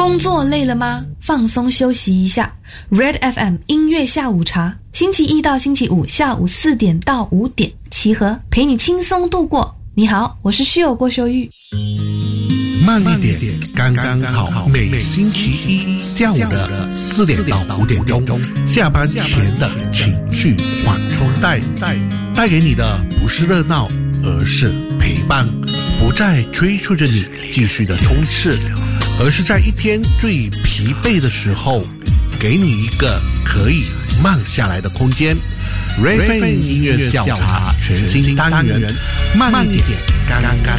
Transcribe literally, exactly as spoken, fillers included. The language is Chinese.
工作累了吗？放松休息一下。Red F M 音乐下午茶，星期一到星期五下午四点到五点，齐和陪你轻松度过。你好，我是室友郭秀玉。 慢一点，刚刚好。每星期一下午的四点到五点钟，下班前的情绪缓冲带，带给你的不是热闹，而是陪伴，不再催促着你继续的冲刺，而是在一天最疲惫的时候，给你一个可以慢下来的空间。Ray 音乐下午茶全新单元，慢一点，刚刚